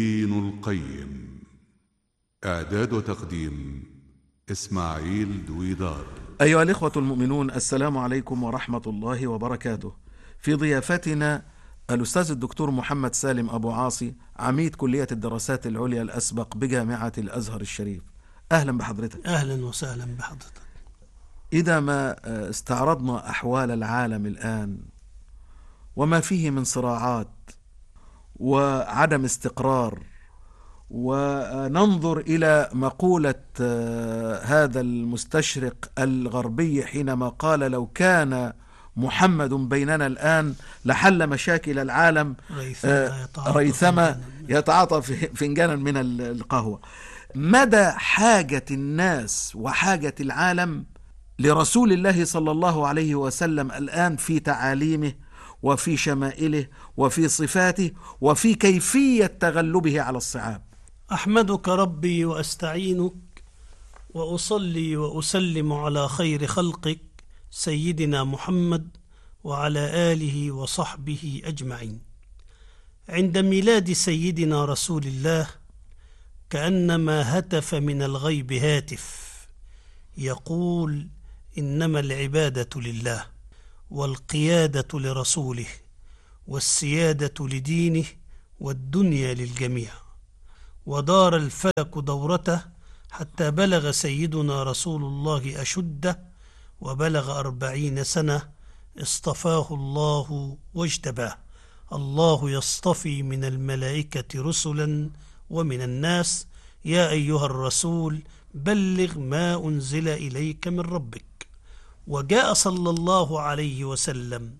دين القيم. إعداد وتقديم إسماعيل دويدار. أيها الإخوة المؤمنون، السلام عليكم ورحمة الله وبركاته. في ضيافتنا الأستاذ الدكتور محمد سالم أبو عاصي، عميد كلية الدراسات العليا الأسبق بجامعة الأزهر الشريف. أهلا بحضرتك. أهلا وسهلا بحضرتك. إذا ما استعرضنا أحوال العالم الآن وما فيه من صراعات وعدم استقرار، وننظر إلى مقولة هذا المستشرق الغربي حينما قال: لو كان محمد بيننا الآن لحل مشاكل العالم ريثما يتعاطى فنجانا من القهوة. مدى حاجة الناس وحاجة العالم لرسول الله صلى الله عليه وسلم الآن في تعاليمه وفي شمائله وفي صفاته وفي كيفية تغلبه على الصعاب. أحمدك ربي وأستعينك وأصلي وأسلم على خير خلقك سيدنا محمد وعلى آله وصحبه أجمعين. عند ميلاد سيدنا رسول الله كأنما هتف من الغيب هاتف يقول: إنما العبادة لله، والقيادة لرسوله، والسيادة لدينه، والدنيا للجميع. ودار الفلك دورته حتى بلغ سيدنا رسول الله أشده وبلغ 40 سنة، اصطفاه الله واجتباه. الله يصطفي من الملائكة رسلا ومن الناس. يا أيها الرسول بلغ ما أنزل إليك من ربك. وجاء صلى الله عليه وسلم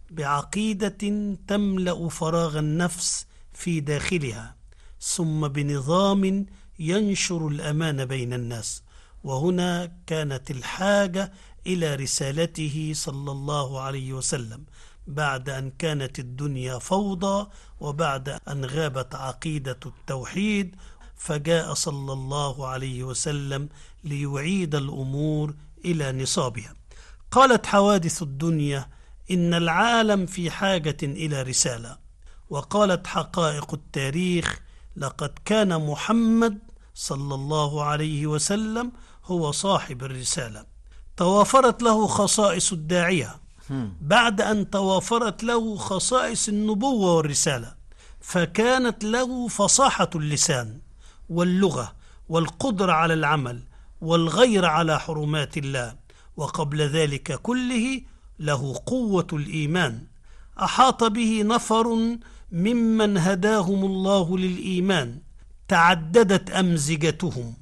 بعقيدة تملأ فراغ النفس في داخلها، ثم بنظام ينشر الأمان بين الناس. وهنا كانت الحاجة إلى رسالته صلى الله عليه وسلم بعد أن كانت الدنيا فوضى وبعد أن غابت عقيدة التوحيد، فجاء صلى الله عليه وسلم ليعيد الأمور إلى نصابها. قالت حوادث الدنيا إن العالم في حاجة إلى رسالة، وقالت حقائق التاريخ لقد كان محمد صلى الله عليه وسلم هو صاحب الرسالة. توافرت له خصائص الداعية بعد أن توافرت له خصائص النبوة والرسالة، فكانت له فصاحة اللسان واللغة والقدرة على العمل والغير على حرمات الله، وقبل ذلك كله له قوة الإيمان. أحاط به نفر ممن هداهم الله للإيمان، تعددت أمزجتهم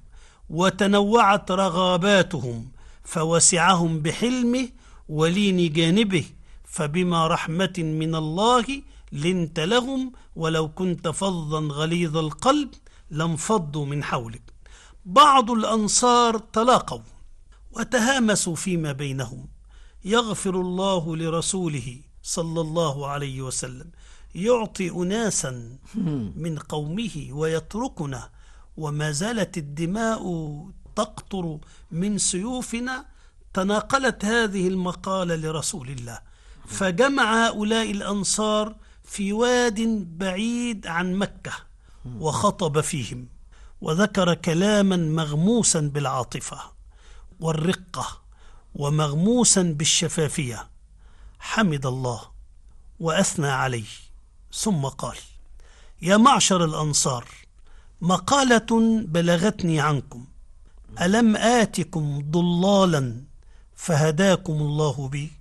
وتنوعت رغباتهم، فوسعهم بحلمه ولين جانبه، فبما رحمة من الله لنت لهم، ولو كنت فظا غليظ القلب لانفضوا من حولك. بعض الأنصار تلاقوا وتهامسوا فيما بينهم: يغفر الله لرسوله صلى الله عليه وسلم، يعطي أناسا من قومه ويتركنا، وما زالت الدماء تقطر من سيوفنا. تناقلت هذه المقالة لرسول الله، فجمع هؤلاء الأنصار في واد بعيد عن مكة وخطب فيهم، وذكر كلاما مغموسا بالعاطفة والرقة ومغموسا بالشفافية. حمد الله وأثنى عليه، ثم قال: يا معشر الأنصار، مقالة بلغتني عنكم، ألم آتكم ضلالا فهداكم الله بي،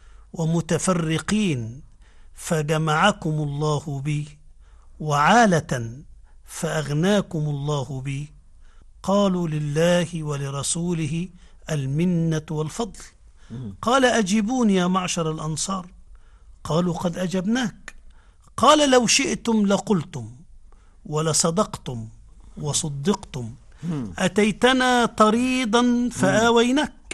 ومتفرقين فجمعكم الله بي، وعالة فأغناكم الله بي. قالوا: لله ولرسوله المنة والفضل. قال: أجيبوني يا معشر الأنصار. قالوا: قد أجبناك. قال: لو شئتم لقلتم ولصدقتم وصدقتم. أتيتنا طريدا فآويناك،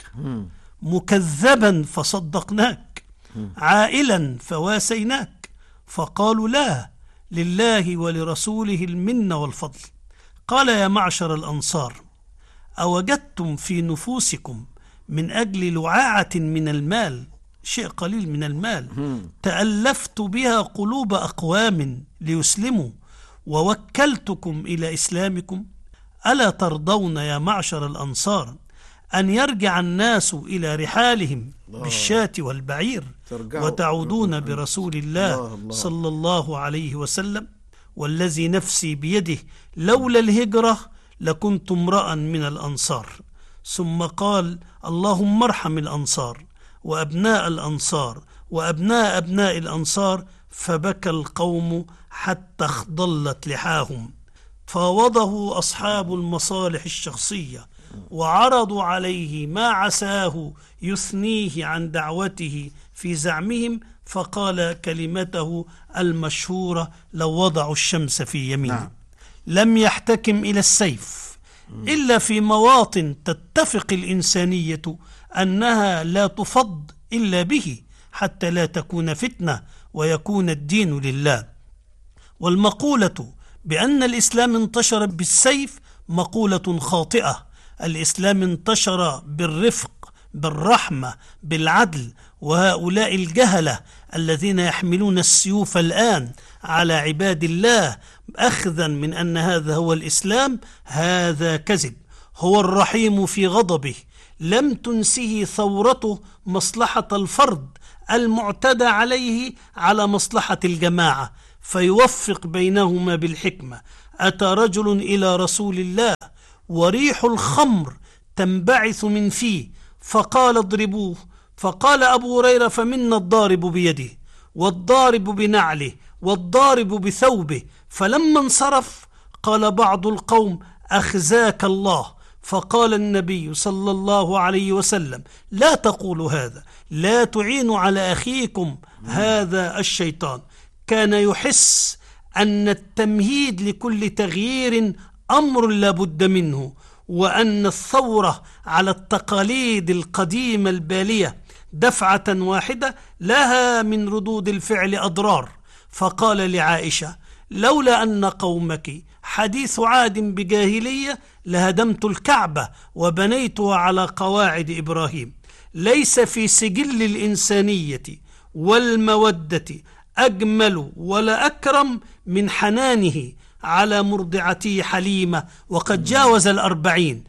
مكذبا فصدقناك، عائلا فواسيناك. فقالوا: لا، لله ولرسوله المنة والفضل. قال: يا معشر الأنصار، أوجدتم في نفوسكم من أجل لعاعة من المال، شيء قليل من المال، تألفت بها قلوب أقوام ليسلموا، ووكلتكم إلى إسلامكم؟ ألا ترضون يا معشر الأنصار أن يرجع الناس إلى رحالهم بالشاة والبعير وتعودون برسول الله صلى الله عليه وسلم؟ والذي نفسي بيده لولا الهجرة لكنت امرأ من الأنصار. ثم قال: اللهم ارحم الأنصار وأبناء الأنصار وأبناء أبناء الأنصار. فبكى القوم حتى اخضلت لحاهم. فاوضه أصحاب المصالح الشخصية وعرضوا عليه ما عساه يثنيه عن دعوته في زعمهم، فقال كلمته المشهورة: لو وضعوا الشمس في يمين. لم يحتكم إلى السيف إلا في مواطن تتفق الإنسانية أنها لا تفض إلا به حتى لا تكون فتنة ويكون الدين لله. والمقولة بأن الإسلام انتشر بالسيف مقولة خاطئة. الإسلام انتشر بالرفق، بالرحمة، بالعدل. وهؤلاء الجهلة الذين يحملون السيوف الآن على عباد الله أخذا من أن هذا هو الإسلام، هذا كذب. هو الرحيم في غضبه، لم تنسه ثورته مصلحة الفرد المعتدى عليه على مصلحة الجماعة، فيوفق بينهما بالحكمة. أتى رجل إلى رسول الله وريح الخمر تنبعث من فيه فقال: اضربوه. فقال أبو هريرة: فمنا الضارب بيده والضارب بنعله والضارب بثوبه. فلما انصرف قال بعض القوم: أخزاك الله. فقال النبي صلى الله عليه وسلم: لا تقولوا هذا، لا تعينوا على أخيكم هذا الشيطان. كان يحس أن التمهيد لكل تغيير أمر لا بد منه، وأن الثورة على التقاليد القديمة البالية دفعة واحدة لها من ردود الفعل أضرار. فقال لعائشة: لولا أن قومك حديث عهد بجاهلية لهدمت الكعبة وبنيتها على قواعد إبراهيم. ليس في سجل الإنسانية والمودة أجمل ولا أكرم من حنانه على مرضعته حليمة وقد جاوز 40،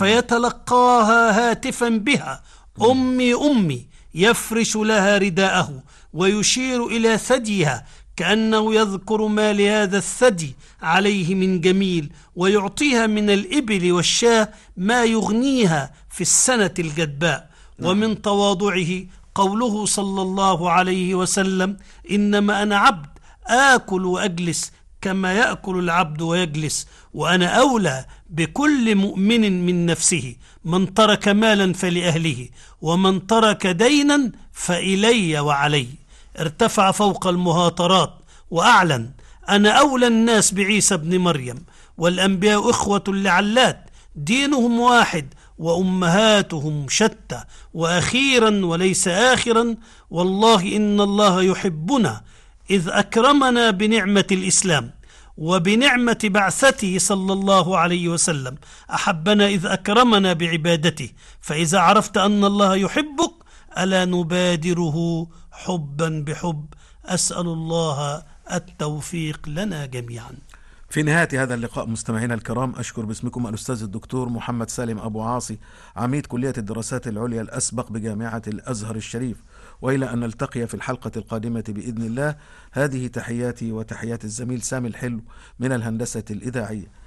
فيتلقاها هاتفا بها: أمي أمي، يفرش لها رداءه ويشير إلى ثديها كأنه يذكر ما لهذا الثدي عليه من جميل، ويعطيها من الإبل والشاة ما يغنيها في السنة الجدباء. ومن تواضعه قوله صلى الله عليه وسلم: إنما أنا عبد آكل وأجلس كما يأكل العبد ويجلس، وأنا أولى بكل مؤمن من نفسه. من ترك مالا فلأهله، ومن ترك دينا فإلي وعلي. ارتفع فوق المهاترات وأعلن: أنا أولى الناس بعيسى ابن مريم، والأنبياء إخوة لعلات، دينهم واحد وأمهاتهم شتى. وأخيرا وليس آخرا، والله إن الله يحبنا إذ أكرمنا بنعمة الإسلام وبنعمة بعثته صلى الله عليه وسلم. أحبنا إذ أكرمنا بعبادته. فإذا عرفت أن الله يحبك ألا نبادره حبا بحب. أسأل الله التوفيق لنا جميعا. في نهاية هذا اللقاء مستمعينا الكرام، أشكر باسمكم الأستاذ الدكتور محمد سالم أبو عاصي، عميد كلية الدراسات العليا الأسبق بجامعة الأزهر الشريف. وإلى أن نلتقي في الحلقة القادمة بإذن الله، هذه تحياتي وتحيات الزميل سامي الحلو من الهندسة الإذاعية.